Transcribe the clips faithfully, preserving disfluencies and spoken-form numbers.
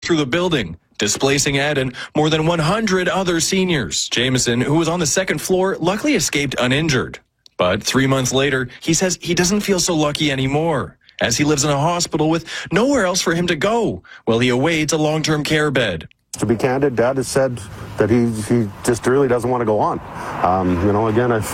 through the building, displacing Ed and more than one hundred other seniors. Jameson, who was on the second floor, luckily escaped uninjured. But three months later, he says he doesn't feel so lucky anymore, as he lives in a hospital with nowhere else for him to go while he awaits a long-term care bed. To be candid, Dad has said that he he just really doesn't want to go on. Um, you know, again, I've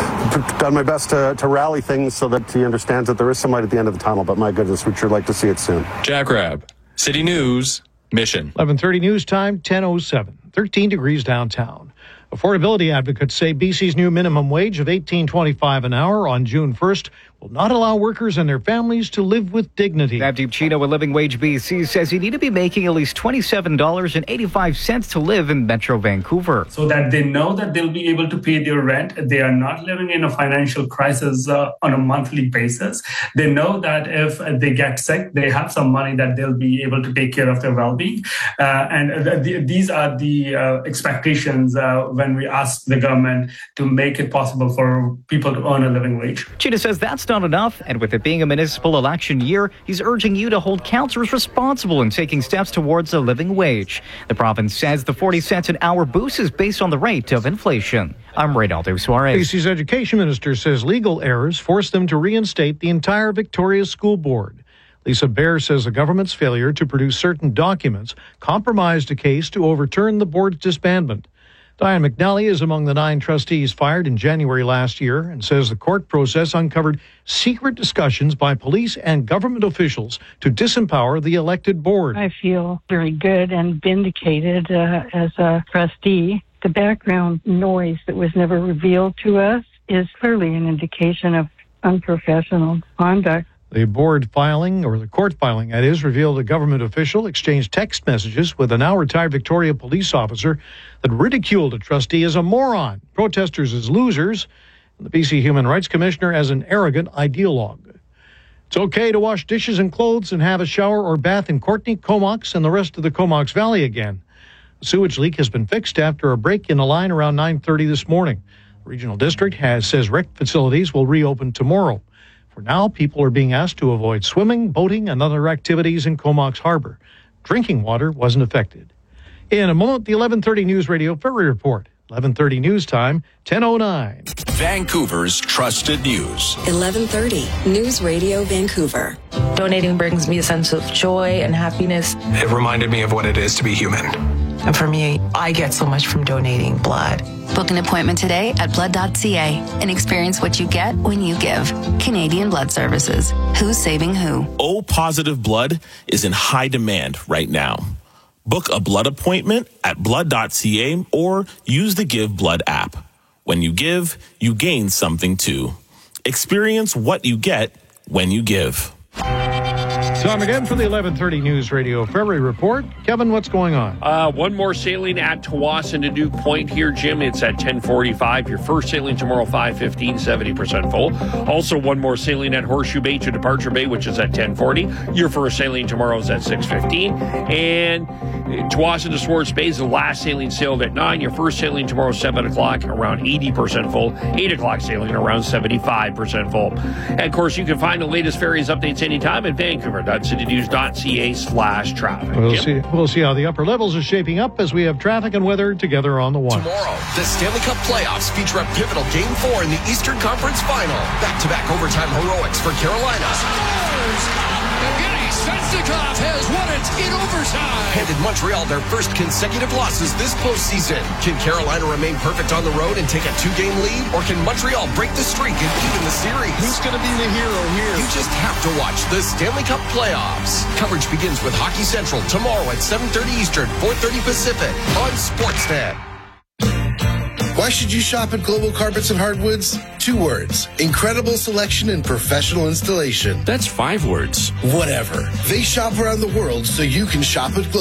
done my best to, to rally things so that he understands that there is some light at the end of the tunnel, but my goodness, we'd sure like to see it soon. Jack Rabb, City News, Mission. eleven thirty news time, ten oh seven, thirteen degrees downtown. Affordability advocates say B C's new minimum wage of eighteen twenty-five an hour on June first will not allow workers and their families to live with dignity. Navdeep Chino with Living Wage B C says you need to be making at least twenty-seven dollars and eighty-five cents to live in Metro Vancouver. So that they know that they'll be able to pay their rent. They are not living in a financial crisis uh, on a monthly basis. They know that if they get sick, they have some money that they'll be able to take care of their well-being. Uh, and th- th- these are the uh, expectations uh, when we ask the government to make it possible for people to earn a living wage. Chino says that's not enough, and with it being a municipal election year, he's urging you to hold councillors responsible in taking steps towards a living wage. The province says the forty cents an hour boost is based on the rate of inflation. I'm Reynaldo Suarez. B C's education minister says legal errors forced them to reinstate the entire Victoria School Board. Lisa Baer says the government's failure to produce certain documents compromised a case to overturn the board's disbandment. Diane McNally is among the nine trustees fired in January last year and says the court process uncovered secret discussions by police and government officials to disempower the elected board. I feel very good and vindicated uh, as a trustee. The background noise that was never revealed to us is clearly an indication of unprofessional conduct. The board filing, or the court filing, that is, revealed a government official exchanged text messages with a now-retired Victoria police officer that ridiculed a trustee as a moron, protesters as losers, and the B C Human Rights Commissioner as an arrogant ideologue. It's okay to wash dishes and clothes and have a shower or bath in Courtenay, Comox, and the rest of the Comox Valley again. The sewage leak has been fixed after a break in a line around nine thirty this morning. The regional district has says rec facilities will reopen tomorrow. For now, people are being asked to avoid swimming, boating, and other activities in Comox Harbor. Drinking water wasn't affected. In a moment, the eleven thirty News Radio Ferry Report. eleven thirty News Time, ten oh nine. Vancouver's trusted news. eleven thirty News Radio Vancouver. Donating brings me a sense of joy and happiness. It reminded me of what it is to be human. And for me, I get so much from donating blood. Book an appointment today at blood dot c a and experience what you get when you give. Canadian Blood Services. Who's saving who? O-positive blood is in high demand right now. Book a blood appointment at blood dot c a or use the Give Blood app. When you give, you gain something too. Experience what you get when you give. Time again for the eleven thirty News Radio Ferry Report. Kevin, what's going on? Uh, one more sailing at Tsawwassen to Duke Point here, Jim. It's at ten forty-five. Your first sailing tomorrow, five fifteen, seventy percent full. Also, one more sailing at Horseshoe Bay to Departure Bay, which is at ten forty. Your first sailing tomorrow is at six fifteen. And Tsawwassen to Swartz Bay is the last sailing sailed at nine. Your first sailing tomorrow, seven o'clock, around eighty percent full. eight o'clock sailing, around seventy-five percent full. And, of course, you can find the latest ferries updates anytime at Vancouver. citynews.ca slash traffic. We'll Yep. see, we'll see how the upper levels are shaping up as we have traffic and weather together on the one. Tomorrow, the Stanley Cup playoffs feature a pivotal Game four in the Eastern Conference Final. Back-to-back overtime heroics for Carolina. Evgeny Svechnikov has won it in overtime. Handed Montreal their first consecutive losses this postseason. Can Carolina remain perfect on the road and take a two-game lead? Or can Montreal break the streak and even the series? Who's going to be the hero here? You just have to watch the Stanley Cup playoffs. Coverage begins with Hockey Central tomorrow at seven thirty Eastern, four thirty Pacific on Sportsnet. Why should you shop at Global Carpets and Hardwoods? Two words. Incredible selection and professional installation. That's five words. Whatever. They shop around the world so you can shop at Global.